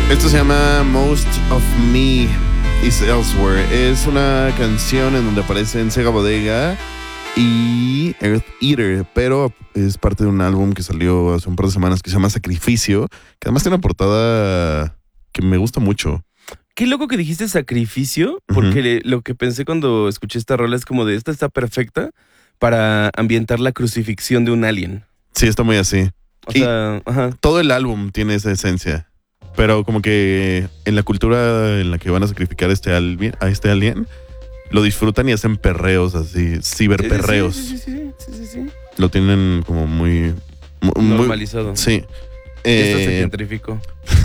Esto se llama Most of Me is Elsewhere. Es una canción en donde aparecen Sega Bodega y Earth Eater, pero es parte de un álbum que salió hace un par de semanas que se llama Sacrificio, que además tiene una portada que me gusta mucho. Qué loco que dijiste sacrificio, porque lo que pensé cuando escuché esta rola es como de esta está perfecta para ambientar la crucifixión de un alien. Sí, está muy así. O sea, ajá. Todo el álbum tiene esa esencia, pero como que en la cultura en la que van a sacrificar a este alien, lo disfrutan y hacen perreos así, ciberperreos. Sí. Lo tienen como muy Normalizado. Sí. Esto se gentrificó.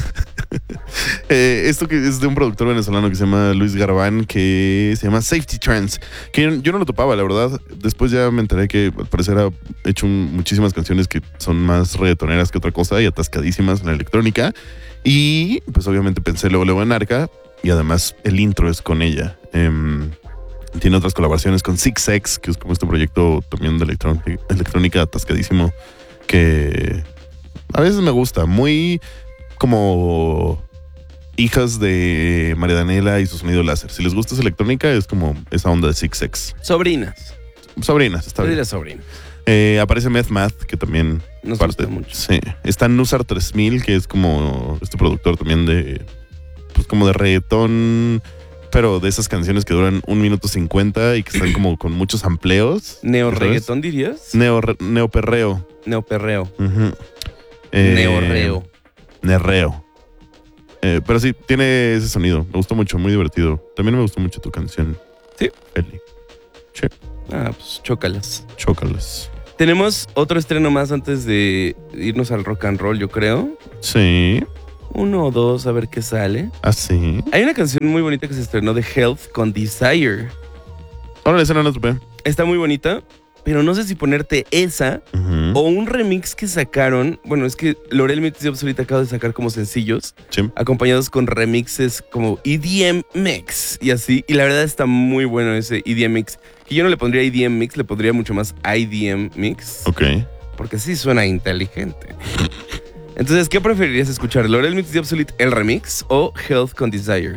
Esto que es de un productor venezolano que se llama Luis Garbán, que se llama Safety Trance, que yo no lo topaba, la verdad. Después ya me enteré que al parecer ha hecho muchísimas canciones que son más reggaetoneras que otra cosa y atascadísimas en la electrónica. Y pues obviamente pensé luego en Arca, y además el intro es con ella. Tiene otras colaboraciones con Six X, que es como este proyecto también de electrónica atascadísimo, que a veces me gusta, muy como hijas de María Daniela y su sonido láser. Si les gusta esa electrónica, es como esa onda de Six X. Sobrinas. Está bien. Diría sobrinas. Aparece Math, que también Nos parte gusta mucho. Sí. Está Nusar 3000, que es como este productor también de, pues como de reggaetón, pero de esas canciones que duran 1 minuto 50 y que están como con muchos amplios. ¿Neo-reggaetón dirías? Neoperreo. Neoperreo. Neorreo. Nerreo. Pero sí, tiene ese sonido. Me gustó mucho, muy divertido. También me gustó mucho tu canción. Sí. Feli. Che. Pues chócalas. Chócalas. Tenemos otro estreno más antes de irnos al rock and roll, yo creo. Sí. 1 o 2, a ver qué sale. Ah, sí. Hay una canción muy bonita que se estrenó de Health con Desire. Ahora esa no la topé. Está muy bonita, pero no sé si ponerte esa o un remix que sacaron. Bueno, es que Lorel Mix de Obsolete acaba de sacar como sencillos, Sí. acompañados con remixes como EDM Mix y así. Y la verdad está muy bueno ese EDM Mix. Y yo no le pondría EDM Mix, le pondría mucho más IDM Mix. Ok. Porque sí suena inteligente. Entonces, ¿qué preferirías escuchar? ¿Lorel Mix de Obsolete, el remix o Health con Desire?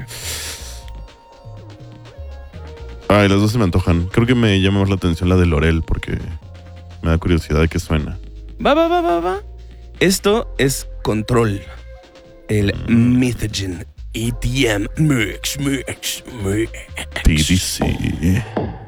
Ay, las dos se me antojan. Creo que me llama más la atención la de Lorel porque me da curiosidad de qué suena. Va. Esto es Control. El Mythogen EDM Mix. PDC.